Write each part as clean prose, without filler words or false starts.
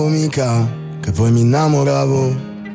Mica che poi mi innamoravo,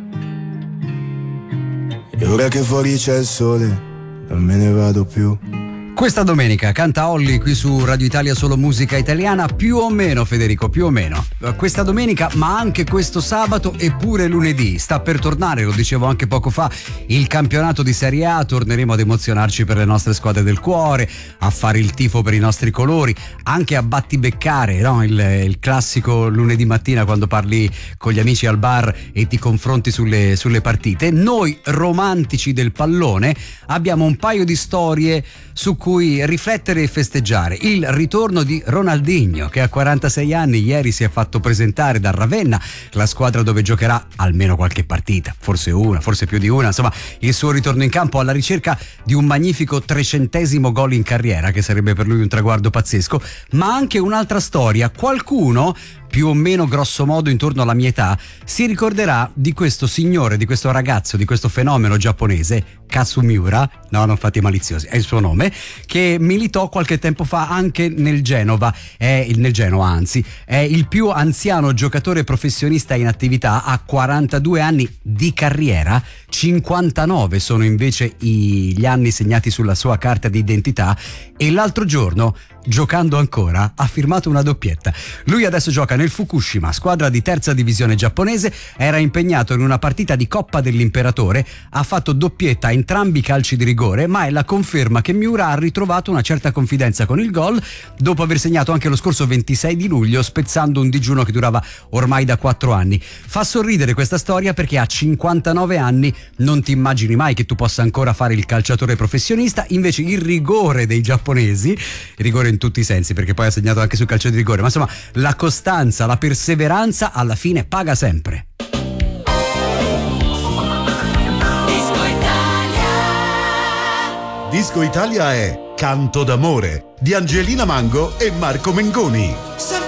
e ora che fuori c'è il sole non me ne vado più. Questa domenica canta Olly qui su Radio Italia Solo Musica Italiana, più o meno, Federico, più o meno. Questa domenica, ma anche questo sabato e pure lunedì. Sta per tornare, lo dicevo anche poco fa, il campionato di Serie A. Torneremo ad emozionarci per le nostre squadre del cuore, a fare il tifo per i nostri colori, anche a battibeccare, no? Il classico lunedì mattina quando parli con gli amici al bar e ti confronti sulle partite. Noi romantici del pallone abbiamo un paio di storie su cui riflettere e festeggiare. Il ritorno di Ronaldinho, che a 46 anni ieri si è fatto presentare dal Ravenna, la squadra dove giocherà almeno qualche partita, forse una, forse più di una. Insomma, il suo ritorno in campo alla ricerca di un magnifico 300° gol in carriera, che sarebbe per lui un traguardo pazzesco, ma anche un'altra storia. Qualcuno, più o meno grosso modo intorno alla mia età, si ricorderà di questo signore, di questo ragazzo, di questo fenomeno giapponese, Kazumiura, no, non fate maliziosi, è il suo nome, che militò qualche tempo fa anche nel Genoa, è il più anziano giocatore professionista in attività, ha 42 anni di carriera, 59 sono invece gli anni segnati sulla sua carta di identità, e l'altro giorno, giocando ancora, ha firmato una doppietta. Lui adesso gioca nel Fukushima, squadra di terza divisione giapponese, era impegnato in una partita di Coppa dell'Imperatore, ha fatto doppietta a entrambi i calci di rigore, ma è la conferma che Miura ha ritrovato una certa confidenza con il gol, dopo aver segnato anche lo scorso 26 di luglio, spezzando un digiuno che durava ormai da 4 anni. Fa sorridere questa storia perché a 59 anni non ti immagini mai che tu possa ancora fare il calciatore professionista, invece il rigore dei giapponesi, rigore in tutti i sensi perché poi ha segnato anche sul calcio di rigore, ma insomma la costanza, la perseveranza alla fine paga sempre. Disco Italia è Canto d'amore di Angelina Mango e Marco Mengoni.